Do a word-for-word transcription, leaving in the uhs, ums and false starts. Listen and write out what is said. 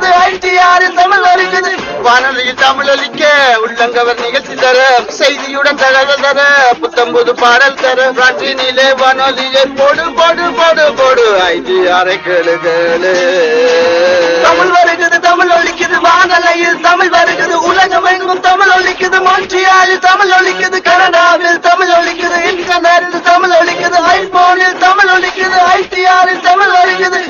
ஒலிக்குது ஐடிஆரில் தமிழ் ஒலிக்குது வானொலியில் தமிழ் ஒலிக்க உள்ளங்கவர் நிகழ்ச்சி தர செய்தியுடன் தகவல் தர புத்தம்புது பாடல் தர பிராட்டினிலே வானொலியை போடு போடு போடு போடு ஐடிஆரை கேளு கேளு தமிழ் வருகிறது தமிழ் ஒலிக்குது வானொலியில் தமிழ் வருகிறது உலகம் எங்கும் தமிழ் ஒலிக்குது மொன்றியாலில் தமிழ் ஒலிக்குது கனடாவில் தமிழ் ஒலிக்குது இன்டர்நெட்டில் தமிழ் ஒலிக்குது ஐபோனில் தமிழ் ஒலிக்குது ஐடிஆரில் தமிழ் ஒலிக்குது